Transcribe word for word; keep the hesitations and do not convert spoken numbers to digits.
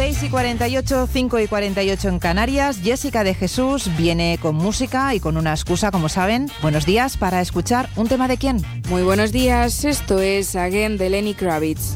seis y cuarenta y ocho, cinco y cuarenta y ocho en Canarias. Jessica de Jesús viene con música y con una excusa, como saben. Buenos días para escuchar un tema de quién. Muy buenos días, esto es Again de Lenny Kravitz.